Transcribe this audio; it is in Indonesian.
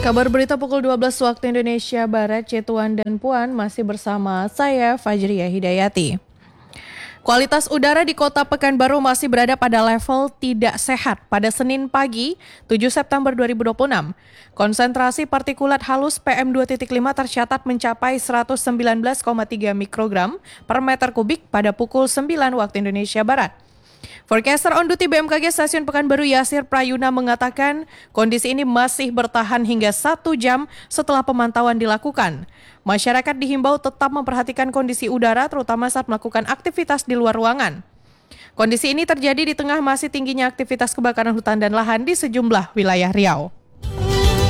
Kabar berita pukul 12 waktu Indonesia Barat, Cetuan dan Puan masih bersama saya Fajriya Hidayati. Kualitas udara di Kota Pekanbaru masih berada pada level tidak sehat pada Senin pagi 7 September 2026. Konsentrasi partikulat halus PM2.5 tercatat mencapai 119,3 mikrogram per meter kubik pada pukul 9 waktu Indonesia Barat. Forecaster on duty BMKG Stasiun Pekanbaru Yasir Prayuna mengatakan kondisi ini masih bertahan hingga 1 jam setelah pemantauan dilakukan. Masyarakat dihimbau tetap memperhatikan kondisi udara terutama saat melakukan aktivitas di luar ruangan. Kondisi ini terjadi di tengah masih tingginya aktivitas kebakaran hutan dan lahan di sejumlah wilayah Riau.